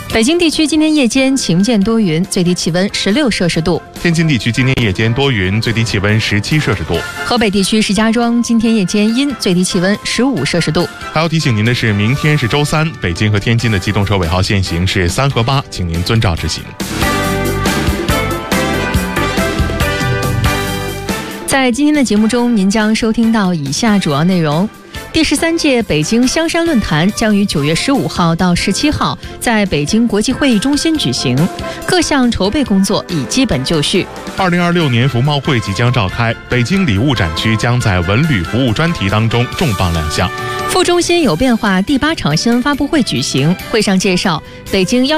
北京地区今天夜间晴间多云，最低气温16摄氏度。 天津地区今天夜间多云，最低气温17摄氏度。 河北地区石家庄今天夜间阴，最低气温15摄氏度。 还要提醒您的是，明天是周三，北京和天津的机动车尾号限行是3和8，请您遵照执行。 在今天的节目中，您将收听到以下主要内容。第13届北京香山论坛将于9月15号到17号在北京国际会议中心举行，各项筹备工作已基本就绪。 2026年服贸会即将召开，北京礼物展区将在文旅服务专题当中重磅亮相。 副中心有变化第8场新闻发布会举行，会上介绍北京